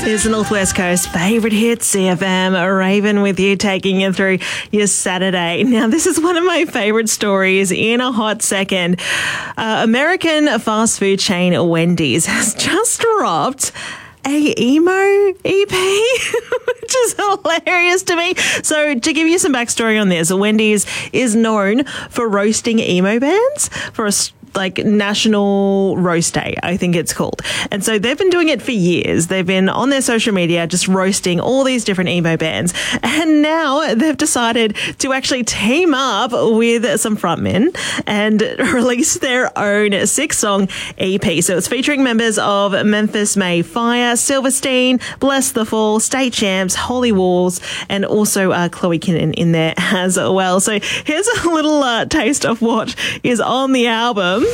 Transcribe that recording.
It's the Northwest Coast favourite hit, CFM. Raven with you, taking you through your Saturday. Now, this is one of my favourite stories in a hot second. American fast food chain Wendy's has just dropped a emo EP, which is hilarious to me. So to give you some backstory on this, Wendy's is known for roasting emo bands for a National Roast Day, I think it's called. And so they've been doing it for years. They've been on their social media just roasting all these different emo bands. And now they've decided to actually team up with some frontmen and release their own 6-song EP. So it's featuring members of Memphis May Fire, Silverstein, Bless the Fall, State Champs, Holy Walls, and also Chloe Kinnan in there as well. So here's a little taste of what is on the album.